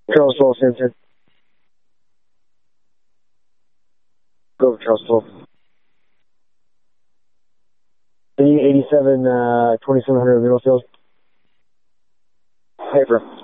Charles 12, sensor. Go over Charles 12. 87, 2700 middle field. Paper.